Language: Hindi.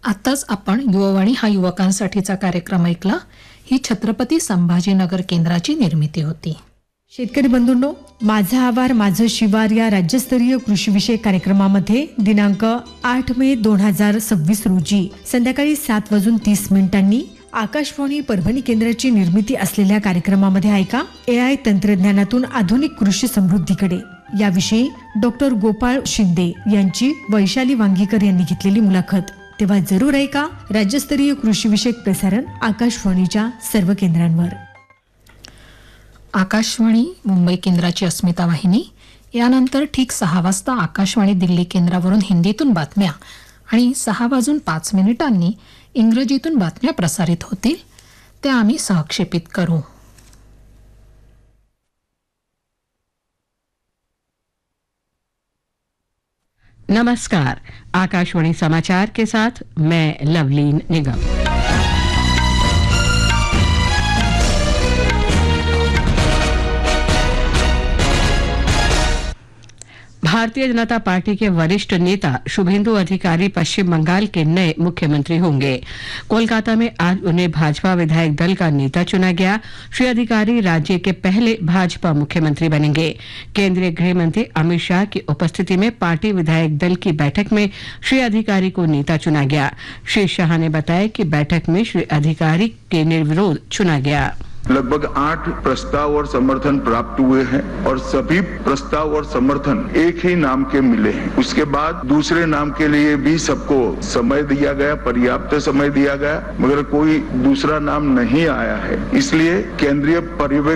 आताच आपण युववाणी हा युवकांसाठीचा कार्यक्रम ऐकला. ही छत्रपती संभाजीनगर केंद्राची निर्मिती होती. शेतकरी बंधूंनो, माझा आवार माझं शिवार या राज्यस्तरीय कृषीविषयक कार्यक्रमामध्ये दिनांक 8 मे 2026 रोजी संध्याकाळी 7:30 आकाशवाणी परभणी केंद्राची निर्मिती असलेल्या कार्यक्रमामध्ये ऐका AI तंत्रज्ञानातून आधुनिक कृषी समृद्धीकडे याविषयी डॉक्टर गोपाळ शिंदे यांची वैशाली वांगीकर यांनी घेतलेली मुलाखत. तेव्हा जरूर ऐका राज्यस्तरीय कृषीविषयक प्रसारण आकाशवाणीच्या सर्व केंद्रांवर. आकाशवाणी मुंबई केंद्राची अस्मिता वाहिनी. यानंतर ठीक 6 वाजता आकाशवाणी दिल्ली केंद्रावरून हिंदीतून बातम्या आणि 6:05 इंग्रजीतून बातम्या प्रसारित होतील. त्या आम्ही सहक्षेपित करू. नमस्कार, आकाशवाणी समाचार के साथ मैं लवलीन निगम. भारतीय जनता पार्टी के वरिष्ठ नेता शुभेंदु अधिकारी पश्चिम बंगाल के नए मुख्यमंत्री होंगे. कोलकाता में आज उन्हें भाजपा विधायक दल का नेता चुना गया. श्री अधिकारी राज्य के पहले भाजपा मुख्यमंत्री बनेंगे. केंद्रीय गृह मंत्री अमित शाह की उपस्थिति में पार्टी विधायक दल की बैठक में श्री अधिकारी को नेता चुना गया. श्री शाह ने बताया कि बैठक में श्री अधिकारी के निर्विरोध चुना गया. लगभग 8 प्रस्ताव और समर्थन प्राप्त हुए हैं और सभी प्रस्ताव और समर्थन एक ही नाम के मिले हैं. उसके बाद दूसरे नाम के लिए भी सबको समय दिया गया, पर्याप्त समय दिया गया, मगर कोई दूसरा नाम नहीं आया है. इसलिए केंद्रीय पर्यवेक्षक